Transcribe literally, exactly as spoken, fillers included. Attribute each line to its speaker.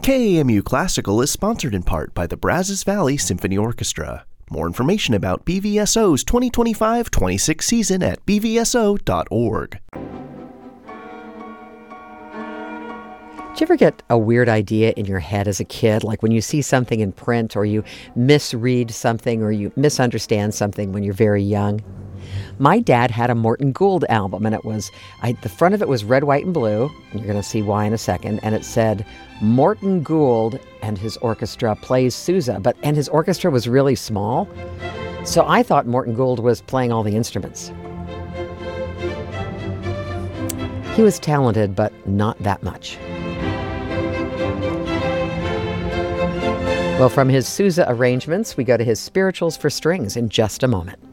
Speaker 1: K A M U Classical is sponsored in part by the Brazos Valley Symphony Orchestra. More information about B V S O's twenty twenty-five twenty-six season at b v s o dot org.
Speaker 2: Did you ever get a weird idea in your head as a kid, like when you see something in print or you misread something or you misunderstand something when you're very young? My dad had a Morton Gould album, and it was, I, the front of it was red, white, and blue, and you're going to see why in a second, and it said, Morton Gould and his orchestra plays Sousa, but and his orchestra was really small, so I thought Morton Gould was playing all the instruments. He was talented, but not that much. Well, from his Sousa arrangements, we go to his Spirituals for Strings in just a moment.